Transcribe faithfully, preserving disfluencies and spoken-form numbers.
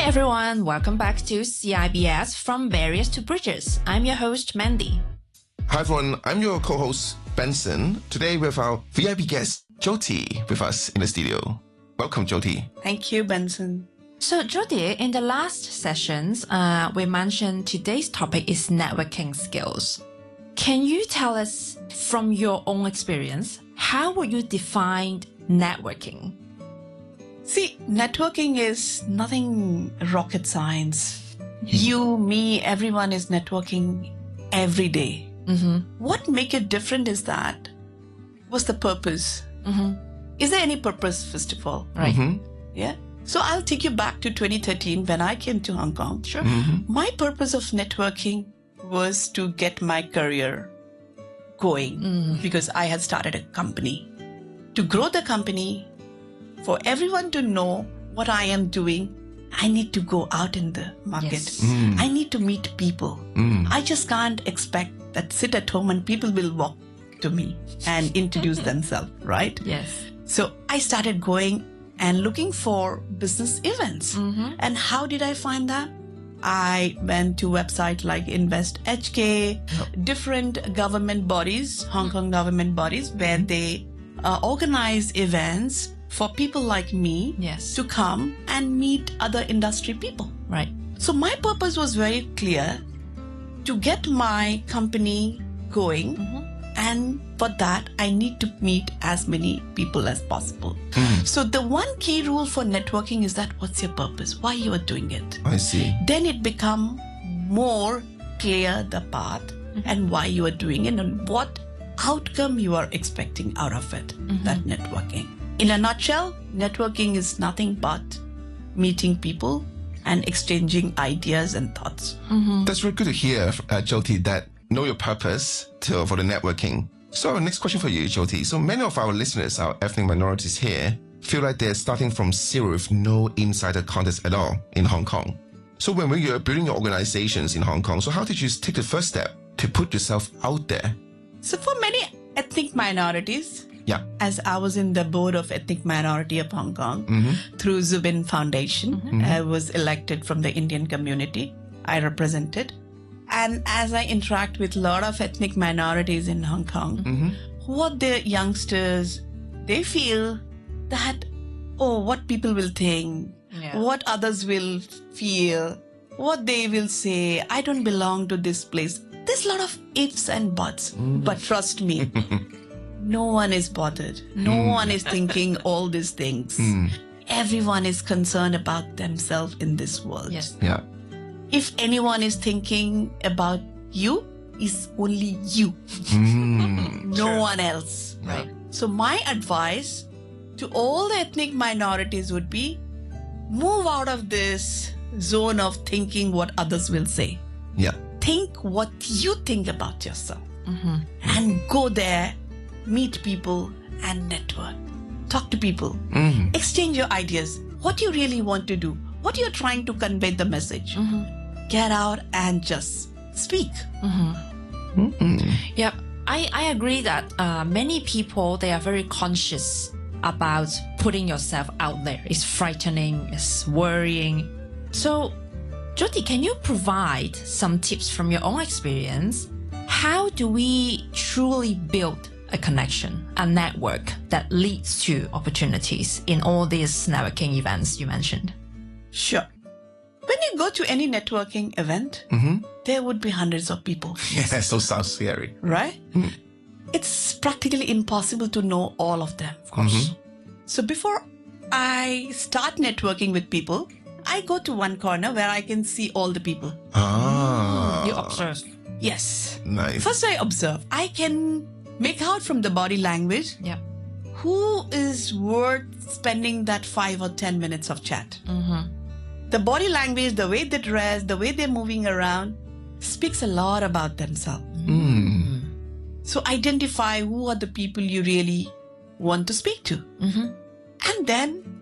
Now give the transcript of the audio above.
everyone, welcome back to C I B S From Barriers to Bridges. I'm your host, Mandy. Hi everyone, I'm your co-host, Benson. Today we have our V I P guest, Jyoti, with us in the studio. Welcome, Jyoti. Thank you, Benson. So, Jyoti, in the last sessions, uh, we mentioned today's topic is networking skills. Can you tell us from your own experience, how would you define networking? See, networking is nothing rocket science. You, me, everyone is networking every day. Mm-hmm. What make it different is that, what's the purpose? Mm-hmm. Is there any purpose, first of all? Right. Mm-hmm. Yeah. So I'll take you back to twenty thirteen when I came to Hong Kong. Sure. Mm-hmm. My purpose of networking was to get my career going Mm. because I had started a company. To grow the company, for everyone to know what I am doing, I need to go out in the market. Yes. Mm. I need to meet people. Mm. I just can't expect that sit at home and people will walk to me and introduce themselves, right? Yes. So I started going and looking for business events. Mm-hmm. And how did I find that? I went to websites like InvestHK, different government bodies, Hong Kong government bodies, where they uh, organize events for people like me Yes. to come and meet other industry people. Right. So my purpose was very clear, to get my company going. Mm-hmm. And for that, I need to meet as many people as possible. Mm. So the one key rule for networking is that what's your purpose? Why you are doing it? I see. Then it become more clear the path and why you are doing it and what outcome you are expecting out of it, that networking. In a nutshell, networking is nothing but meeting people and exchanging ideas and thoughts. Mm-hmm. That's very good to hear, uh, Jyoti, that know your purpose to, for the networking. So next question for you, Jyoti. So many of our listeners, our ethnic minorities here, feel like they're starting from zero with no insider contacts at all in Hong Kong. So when you're building your organizations in Hong Kong, so how did you take the first step to put yourself out there? So for many ethnic minorities, Yeah. as I was in the board of Ethnic Minority of Hong Kong Mm-hmm. through Zubin Foundation, Mm-hmm. I was elected from the Indian community. I represented. And as I interact with a lot of ethnic minorities in Hong Kong, Mm-hmm. what the youngsters, they feel that, oh, what people will think, Yeah. what others will feel, what they will say, I don't belong to this place. There's a lot of ifs and buts. But trust me, no one is bothered. No one is thinking all these things. Mm. Everyone is concerned about themselves in this world. Yes. Yeah. If anyone is thinking about you, it's only you, Mm. no one else. Right. So my advice to all the ethnic minorities would be, move out of this zone of thinking what others will say. Yeah. Think what you think about yourself Mm-hmm. and go there, meet people and network. Talk to people. Mm. Exchange your ideas. What you really want to do. What you're trying to convey the message. Mm-hmm. Get out and just speak. Mm-hmm. Mm-mm. Yep. I, I agree that uh, many people, they are very conscious about putting yourself out there. It's frightening, it's worrying. So, Jyoti, can you provide some tips from your own experience? How do we truly build a connection, a network that leads to opportunities in all these networking events you mentioned? Sure. When you go to any networking event, Mm-hmm. there would be hundreds of people, Yeah, so sounds scary. right? Mm. It's practically impossible to know all of them, of course. So before I start networking with people, I go to one corner where I can see all the people. Ah. You observe. Yes. Nice. First I observe. I can make out from the body language Yeah. who is worth spending that five or ten minutes of chat. Mm-hmm. The body language, the way they dress, the way they're moving around speaks a lot about themselves. Mm. So identify who are the people you really want to speak to. Mm-hmm. And then